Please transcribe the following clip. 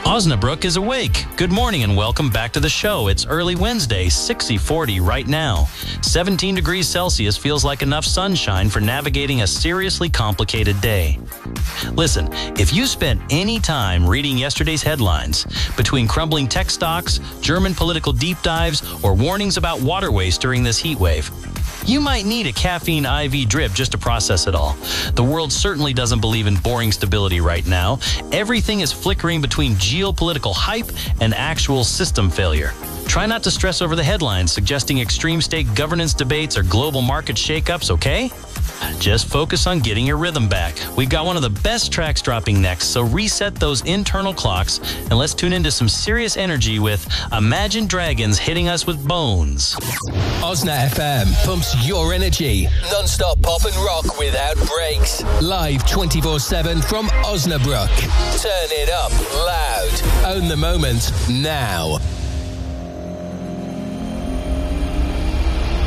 Osnabrück is awake. Good morning and welcome back to the show. It's early Wednesday, 60-40 right now. 17 degrees Celsius feels like enough sunshine for navigating a seriously complicated day. Listen, if you spent any time reading yesterday's headlines, between crumbling tech stocks, German political deep dives, or warnings about water waste during this heat wave, you might need a caffeine IV drip just to process it all. The world certainly doesn't believe in boring stability right now. Everything is flickering between geopolitical hype and actual system failure. Try not to stress over the headlines suggesting extreme state governance debates or global market shakeups, okay? Just focus on getting your rhythm back. We've got one of the best tracks dropping next, so reset those internal clocks and let's tune into some serious energy with Imagine Dragons hitting us with bones. Osna FM pumps your energy. Non-stop pop and rock without breaks. Live 24/7 from Osnabrück. Turn it up loud. Own the moment now.